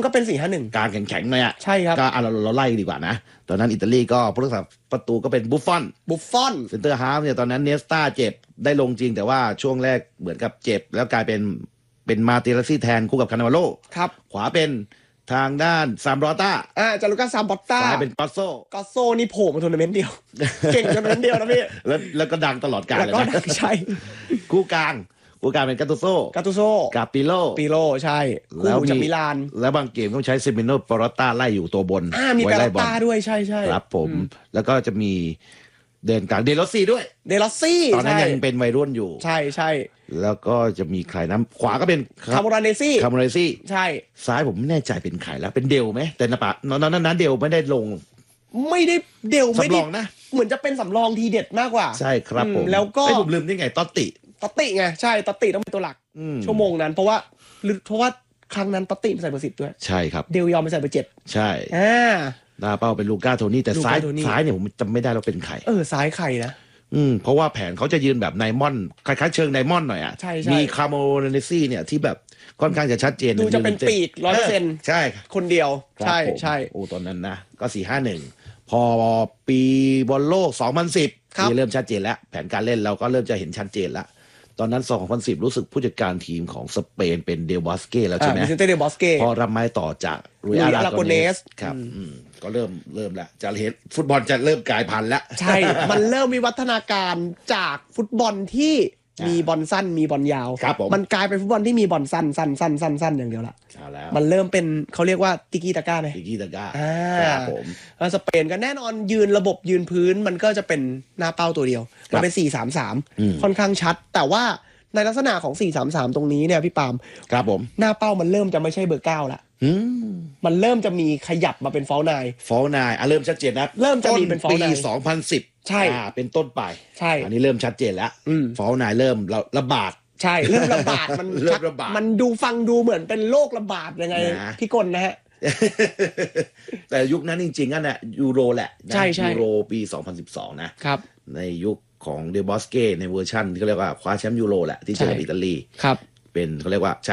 ก็เป็น4-5-1 การแข็งๆเลยอ่ะใช่ครับก็เราไล่ดีกว่านะตอนนั้นอิตาลีก็ผู้รักษาประตูก็เป็นบุฟฟอนเซนเตอร์ฮาล์ฟเนี่ยตอนนั้นเนสตาเจ็บได้ลงจริงแต่ว่าช่วงแรกเหมือนกับเจ็บแล้วกลายเป็นมาติเลซี่แทนคู่กับคานาวาโลครับขวาเป็นทางด้านซามบรอต้าจารุก้าซามบอตต้าซ้ายเป็นกอสโซนี่โผล่มาทัวร์นาเมนต์เดียว เก่งทัวร์นาเมนต์เดียวนะพี่แล้วก็ดังตลอดกาลเลยนะใช่คู่กลางเป็นกาตูโซกับปิโลใช่คู่จากมิลานแล้วบางเกมต้องใช้เซมิโนปารอต้าไล่อยู่ตัวบนมีปารอต้าด้วยใช่ครับผมแล้วก็จะมีเดินกลางเดลอสซี่ด้วยตอนนั้นยังเป็นวัยรุ่นอยู่ใช่แล้วก็จะมีใครนะขวาก็เป็นคาโมราเนซี่ใช่ซ้ายผมไม่แน่ใจเป็นใครแล้วเป็นเดลไหมแต่นะปะนั้นเดลไม่ได้ลงไม่ได้เดลไม่ได้สำรองนะเหมือนจะเป็นสำรองทีเด็ดมากกว่าใช่ครับผมแล้วก็ผมลืมได้ไงตอตติไงใช่ตอตติต้องเป็นตัวหลักชั่วโมงนั้นเพราะว่าครั้งนั้นตอตติใส่เบอร์ 10ด้วยใช่ครับเดลยอมไปใส่เบอร์ 7 ใช่หน้าเป้าเป็นลูก้าโทนี่แต่ซ้ายเนี่ยผมจำไม่ได้เราเป็นใครซ้ายใครนะเพราะว่าแผนเขาจะยืนแบบไนมอนคล้ายๆเชิงไนมอนหน่อยอ่ะมีคาโมเนซี่เนี่ยที่แบบค่อนข้างจะชัดเจนดูจะเป็นปีก 100% ใช่คนเดียวใช่โอ้ตอนนั้นนะก็4-5-1พอปีบอลโลก2010ที่เริ่มชัดเจนแล้วแผนการเล่นเราก็เริ่มจะเห็นชัดเจนแล้วตอนนั้น2010รู้สึกผู้จัดการทีมของสเปนเป็นเดลบอสเก้แล้วใช่ไหมเดลบอสเก้พอรับไม้ต่อจากรุยอาราโกเนสครับก็เริ่มแล้วจะเห็นฟุตบอลจะเริ่มกลายพันธุ์แล้วใช่มันเริ่มมีวัฒนาการจากฟุตบอลที่มีบอลสั้นมีบอลยาวมันกลายเป็นฟุตบอลที่มีบอลสั้นอย่างเดียวละมันเริ่มเป็นเขาเรียกว่าติกิตาก้าไหมติกิตาก้าครับผมสเปนก็แน่นอนระบบยืนพื้นมันก็จะเป็นหน้าเป้าตัวเดียวมันเป็น4-3-3ค่อนข้างชัดแต่ว่าในลักษณะของ4-3-3ตรงนี้เนี่ยพี่ปาล์มครับผมหน้าเป้ามันเริ่มจะไม่ใช่เบอร์9ละมันเริ่มจะมีขยับมาเป็นฟอลไนเริ่มชัดเจนนะเริ่มจะมีเป็นฟอลไนปี2010 ใช่เป็นต้นไปใช่อันนี้เริ่มชัดเจนแล้วฟอลไนเริ่มระบาดใช่เริ่มระบาดมันดูฟังดูเหมือนเป็นโรคระบาดยังไงพี่กลนะฮะแต่ยุคนั้นจริงๆนั่นแหละยูโรแหละยูโรปี2012นะครับในยุคของเดบอสเก้ในเวอร์ชันที่เขาเรียกว่าคว้าแชมป์ยูโรแหละที่เจออิตาลีครับเป็นเขาเรียกว่าใช้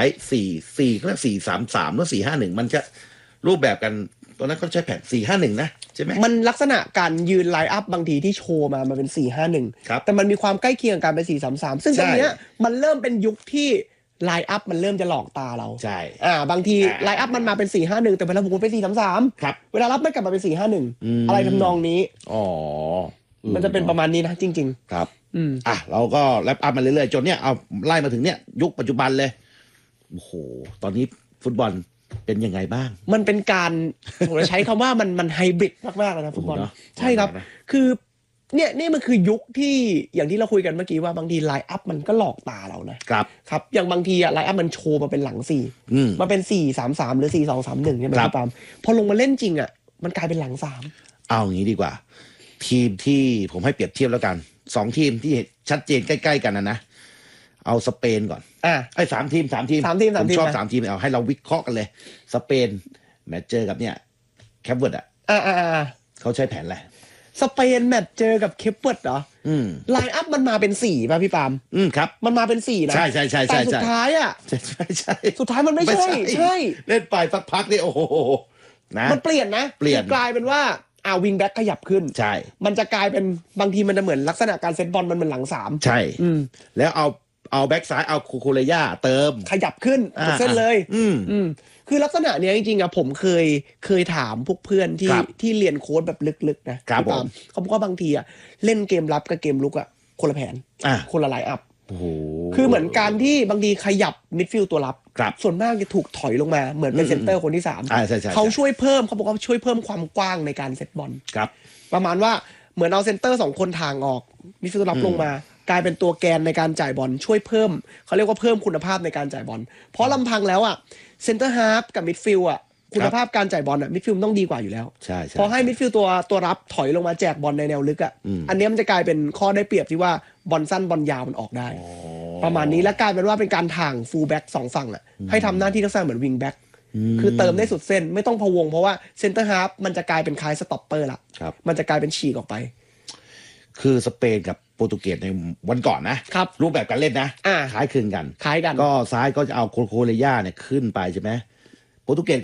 4เขาเรียก4-3-3หรือ4-5-1มันจะรูปแบบกันตอนนั้นเขาใช้แผน4-5-1นะใช่ไหมมันลักษณะการยืนไลน์อัพบางทีที่โชว์มาเป็น4-5-1แต่มันมีความใกล้เคียงกันเป็น4-3-3ซึ่งตรงเนี้ยมันเริ่มเป็นยุคที่ไลน์อัพมันเริ่มจะหลอกตาเราใช่บางทีไลน์อัพมันมาเป็น4-5-1แต่เวลาบุกเป็น4-3-3 ครับเวลารับไม่กลับมาเป็น4-5-1อะไรทำนองนี้มันจะเป็นประมาณนี้นะจริงๆครับเราก็แลปอัพมาเรื่อยๆจนเนี้ยเอาไล่มาถึงเนี้ยยุคปัจจุบันเลยโอ้โหตอนนี้ฟุตบอลเป็นยังไงบ้างมันเป็นการผมจะใช้คำว่ามันไฮบริดมากๆเลยนะฟุตบอลใช่ครับคือนี่มันคือยุคที่อย่างที่เราคุยกันเมื่อกี้ว่าบางทีไลน์อัพมันก็หลอกตาเรานะครับอย่างบางทีไลน์อัพมันโชว์มาเป็นหลัง4มาเป็น4-3-3หรือ4-2-3-1ใช่ไหมครับพอลงมาเล่นจริงมันกลายเป็นหลัง3 เอาอย่างนี้ดีกว่าทีมที่ผมให้เปรียบเทียบแล้วกัน2ทีมที่ชัดเจนใกล้ๆกันนะเอาสเปนก่อน3 ทีมผมชอบ3 ทีมเอาให้เราวิเคราะห์กันเลยสเปนแมตช์เจอกับเนี่ยแคปเวิร์ดเขาใช้แผนอะไรสเปนแมตช์เจอกับเคปเวิร์ดเหรอไลน์อัพมันมาเป็น4ป่ะพี่ปาล์มครับมันมาเป็น4นะใช่แต่สุดท้ายสุดท้ายมันไม่ใช่เล่นไปสักพักนี่โอ้โหนะมันเปลี่ยนกลายเป็นว่าวิงแบ็คขยับขึ้นใช่มันจะกลายเป็นบางทีมันจะเหมือนลักษณะการเซตบอลมันเหมือนหลัง3 ใช่แล้วเอาแบ็คซ้ายเอาคูโคเรย่าเติมขยับขึ้นเส้นเลยคือลักษณะเนี้ยจริงๆผมเคยถามพวกเพื่อนที่เรียนโค้ดแบบลึกๆนะเขาบอกว่าบางทีเล่นเกมรับกับเกมลุกคนละแผนคนละไลน์อัพคือเหมือนการที่บางทีขยับมิดฟิลด์ตัวรับส่วนมากจะถูกถอยลงมาเหมือนเป็นเซนเตอร์คนที่3เขาช่วยเพิ่มเขาบอกว่าช่วยเพิ่มความกว้างในการเซตบอลประมาณว่าเหมือนเอาเซนเตอร์2คนทางออกมิดฟิลด์รับลงมากลายเป็นตัวแกนในการจ่ายบอลช่วยเพิ่มเขาเรียกว่าเพิ่มคุณภาพในการจ่ายบอลเพราะลำพังแล้วเซนเตอร์ฮาล์ฟกับมิดฟิลด์คุณภาพการจ่ายบอลมิดฟิลด์ต้องดีกว่าอยู่แล้วพอให้มิดฟิลด์ตัวรับถอยลงมาแจกบอลในแนวลึกอันนี้มันจะกลายเป็นข้อได้เปรียบที่ว่าบอลสั้นบอลยาวมันออกได้ประมาณนี้และกลายเป็นว่าเป็นการถ่างฟูลแบ็ก2ฝั่งให้ทำหน้าที่ลักษณะเหมือนวิงแบ็กคือเติมได้สุดเส้นไม่ต้องพะวงเพราะว่าเซนเตอร์ฮาล์ฟมันจะกลายเป็นคล้ายสต็อปเปอร์ละมันจะกลายเป็นฉีกออกไปคือสเปนกับโปรตุเกสในวันก่อนนะครับรูปแบบการเล่นนะคล้ายคลึงกันก็ซ้ายก็จะเอาโคเรย่าเนี่ยขึ้นไปใช่ไหมโปรตุเกส